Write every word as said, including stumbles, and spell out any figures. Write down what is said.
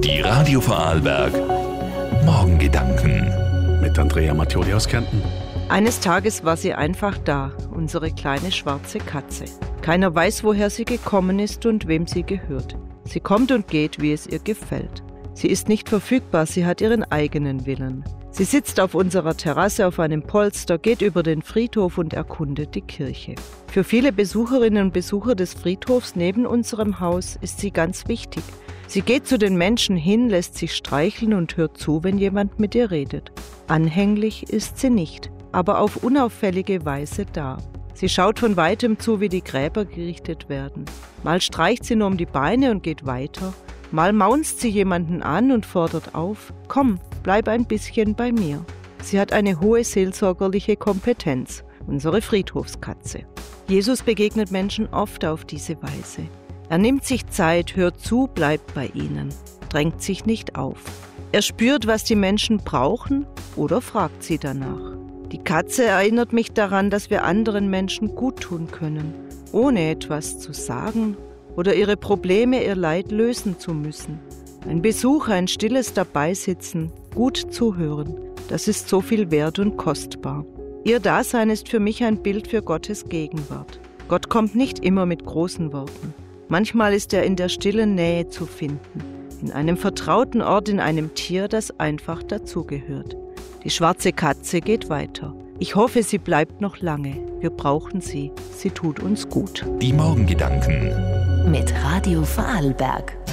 Die Radio Vorarlberg Morgengedanken mit Andrea Mattioli aus Kärnten. Eines Tages war sie einfach da, unsere kleine schwarze Katze. Keiner weiß, woher sie gekommen ist und wem sie gehört. Sie kommt und geht, wie es ihr gefällt. Sie ist nicht verfügbar, sie hat ihren eigenen Willen. Sie sitzt auf unserer Terrasse auf einem Polster, geht über den Friedhof und erkundet die Kirche. Für viele Besucherinnen und Besucher des Friedhofs neben unserem Haus ist sie ganz wichtig. Sie geht zu den Menschen hin, lässt sich streicheln und hört zu, wenn jemand mit ihr redet. Anhänglich ist sie nicht, aber auf unauffällige Weise da. Sie schaut von weitem zu, wie die Gräber gerichtet werden. Mal streicht sie nur um die Beine und geht weiter. Mal maunzt sie jemanden an und fordert auf: Komm, bleib ein bisschen bei mir. Sie hat eine hohe seelsorgerliche Kompetenz, unsere Friedhofskatze. Jesus begegnet Menschen oft auf diese Weise. Er nimmt sich Zeit, hört zu, bleibt bei ihnen, drängt sich nicht auf. Er spürt, was die Menschen brauchen, oder fragt sie danach. Die Katze erinnert mich daran, dass wir anderen Menschen gut tun können, ohne etwas zu sagen oder ihre Probleme, ihr Leid lösen zu müssen. Ein Besuch, ein stilles Dabeisitzen, gut zuhören, das ist so viel wert und kostbar. Ihr Dasein ist für mich ein Bild für Gottes Gegenwart. Gott kommt nicht immer mit großen Worten. Manchmal ist er in der stillen Nähe zu finden, in einem vertrauten Ort, in einem Tier, das einfach dazugehört. Die schwarze Katze geht weiter. Ich hoffe, sie bleibt noch lange. Wir brauchen sie. Sie tut uns gut. Die Morgengedanken mit Radio Vorarlberg.